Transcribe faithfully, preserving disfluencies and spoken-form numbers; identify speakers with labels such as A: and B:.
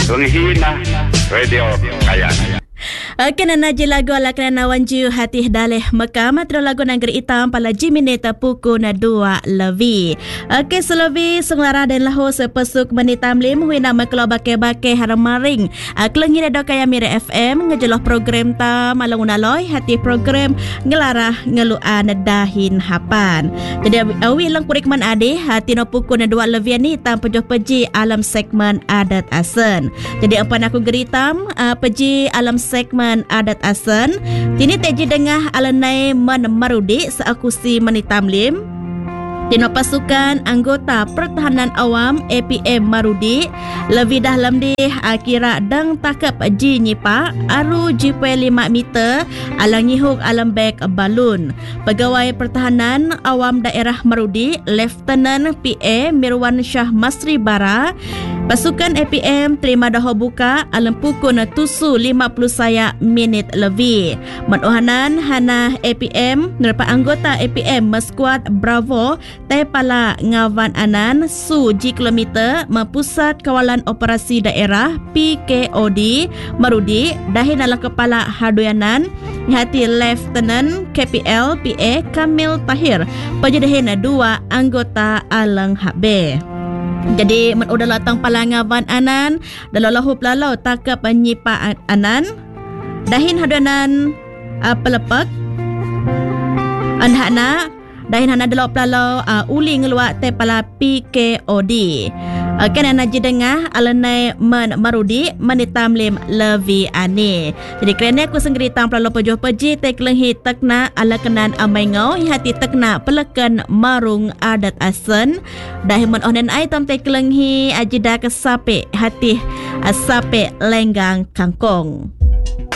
A: Tunghina Radio Kayan.
B: Kena naji lagu ala kena wanju hati daleh Mekah matro lagu negeri hitam pala jimineta puku na dua levi. Okey selevi senglara dan lahu sepesuk menitam lim hui nama kelo bake-bake haramaring. Kelengi redo kaya mire F M ngejeloh program tam alang unaloy hati program ngelarah ngeluan dahin hapan. Jadi awi lang kurik man ade hati no puku na dua levi ni tam pejoh peji alam segmen adat asen. Jadi empan aku geritam uh, peji alam segmen adat asen. Kini teji dengah alanai man marudi seakusi menitam lim. Dino pasukan anggota pertahanan awam A P M Marudi lebih dah lam di akira dang takap ji nyipa aru G P lima meter alang nyihuk alam bek balun. Pegawai pertahanan awam daerah Marudi Lieutenant P A Mirwan Shah Masri Bara pasukan A P M terima dah buka alam pukul tusu lima puluh saya minit lebih. Menuhanan hana A P M nerpa anggota A P M Meskuat Bravo Teh pala ngawan anan su G kilometer mempusat kawalan operasi daerah P K O D Marudi dahin ala kepala hadoyanan hati Lieutenant K P L P A Kamil Tahir penjadahin dua anggota alang H B. Jadi menudah latang palangawan anan dalam lahu pelalau takap penyipa anan dahin hadoyanan uh, pelepek anhana dahin hana dalau pelalau uh, uli ngeluak te pala P K O D. Uh, kan naji dengah alanai men marudi menitam lim levi ane. Jadi kerana aku senggeritang pelalau pejoh peji te kelenghi tekna ala kenan amai ngau hati tekna pelekan marung adat asen. Dahin men onen ai tam te kelenghi ajida kesape hati asape lenggang kangkong.